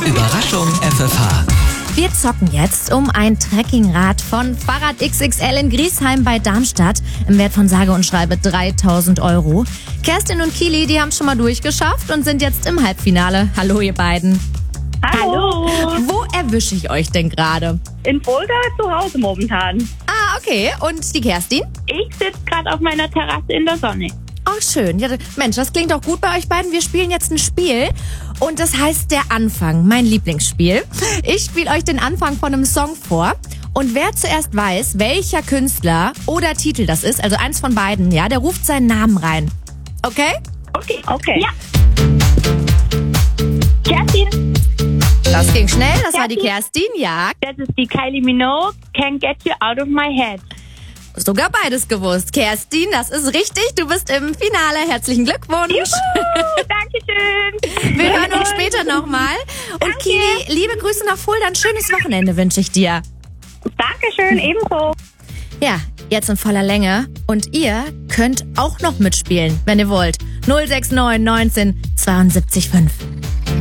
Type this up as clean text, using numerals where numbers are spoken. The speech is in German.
Überraschung FFH. Wir zocken jetzt um ein Trekkingrad von Fahrrad XXL in Griesheim bei Darmstadt im Wert von sage und schreibe 3.000 €. Kerstin und Kili, die haben es schon mal durchgeschafft und sind jetzt im Halbfinale. Hallo ihr beiden. Hallo. Wo erwische ich euch denn gerade? In Fulda zu Hause momentan. Ah, okay. Und die Kerstin? Ich sitze gerade auf meiner Terrasse in der Sonne. Oh, schön. Ja, Mensch, das klingt doch gut bei euch beiden. Wir spielen jetzt ein Spiel und das heißt Der Anfang, mein Lieblingsspiel. Ich spiele euch den Anfang von einem Song vor und wer zuerst weiß, welcher Künstler oder Titel das ist, also eins von beiden, ja, der ruft seinen Namen rein. Okay? Okay. Ja. Kerstin, Das ging schnell, das war die Kerstin, ja. das ist die Kylie Minogue, Can't Get You Out of My Head. Sogar beides gewusst. Kerstin, das ist richtig, du bist im Finale. Herzlichen Glückwunsch. Juhu, Dankeschön. Wir hören uns später nochmal. Und Danke. Kili, liebe Grüße nach Fulda, ein schönes Wochenende wünsche ich dir. Dankeschön, ebenso. Ja, jetzt in voller Länge. Und ihr könnt auch noch mitspielen, wenn ihr wollt. 069 19 72 5.